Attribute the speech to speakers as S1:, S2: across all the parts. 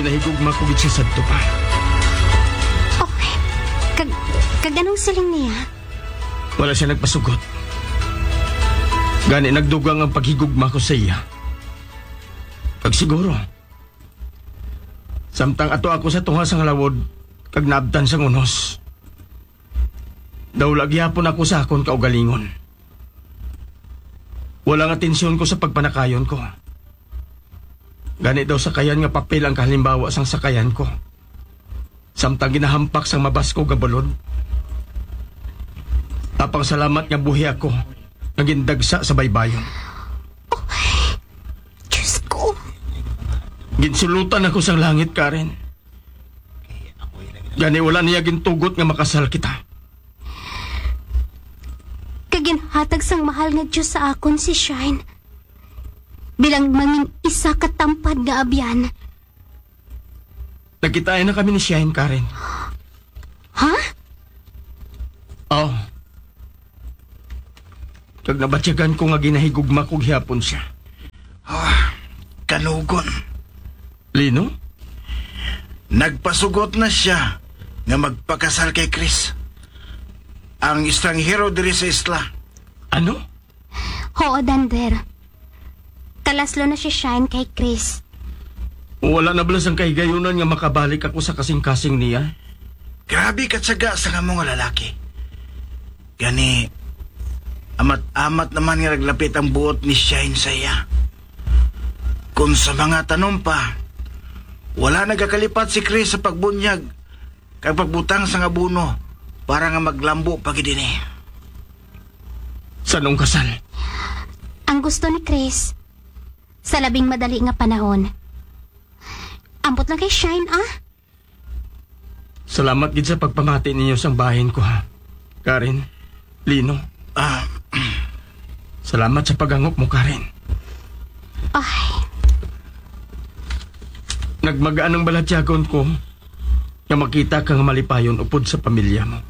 S1: ginahigugma ko gid sa sadto pa.
S2: Okay. Kaganong siling niya?
S1: Wala siya nagpasugot. Gani nagdugang ang paghigugma ko sa iya. Kag siguro, samtang ato ako sa tunga sang lawod, kag naabtan sang unos. Daw lagyapon ako sa akon kaugalingon. Walang atensyon ko sa pagpanakayon ko. Gani daw sakayan nga papel ang kahalimbawa sang sakayan ko. Samtang ginahampak sang mabasko gabalod. Apang salamat nga buhi ako, naging dagsa sa baybayon.
S2: Diyos ko.
S1: Ginsulutan ako sang langit, Karen. Gani wala niya gintugot nga makasal kita.
S2: Kaginhatag sang mahal nga Diyos sa akon si Shine. Bilang mangin isa katampad nga abyan.
S1: Nagkitain na kami ni Shine, Karen.
S2: Ha?
S1: Oo. Kag nabatyagan ko nga ginahigugma kog hapon siya.
S3: Kanugon.
S1: Lino?
S3: Nagpasugot na siya nga magpakasal kay Chris. Ang estranghero diri sa isla.
S1: Ano?
S2: Oo, Dander. Kalaslo na si Shine kay Chris.
S1: Wala na balas ang kahigayunan nga makabalik ako sa kasing-kasing niya.
S3: Grabe katsaga sa nga mga lalaki. Gani, amat-amat naman nga naglapit ang buot ni Shine sa iya. Kung sa mga tanong pa, wala nagakalipat si Chris sa pagbunyag kag pagbutang sa nga buno para nga maglambo pagidini.
S1: Sa nung kasal?
S2: Ang gusto ni Chris, sa labing madali nga panahon. Ambot lang kay Shine, ah?
S1: Salamat gid sa pagpamati ninyo sang bahin ko, ha? Karen, Lino. Salamat sa pagangop mo, Karen.
S2: Ay,
S1: Nagmagaan ang balatyagon ko nga makita kang malipayon upod sa pamilya mo.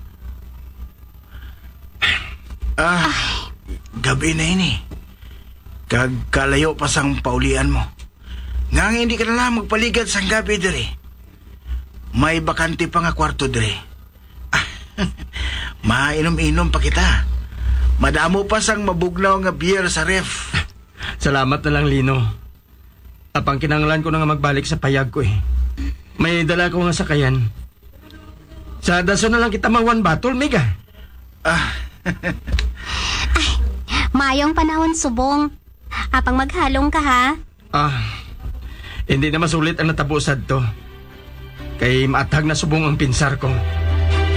S3: Gabi na ini. Kag kalayo pa sang paulian mo. Nga hindi ka na lang magpaligad sang gabi diri. May bakante pa nga kwarto diri. Mainom-inom pa kita. Madamo pa sang mabugnaw nga beer sa ref.
S1: Salamat na lang, Lino. Apang kinanglan ko na nga magbalik sa payag ko, eh. May dala ko nga sakayan. Sa daso na lang kita mawan batol, Mega.
S2: mayong panahon subong. Apang maghalong ka, ha?
S1: Hindi na masulit ang natabusad to. Kay maatag na subong ang pinsar ko.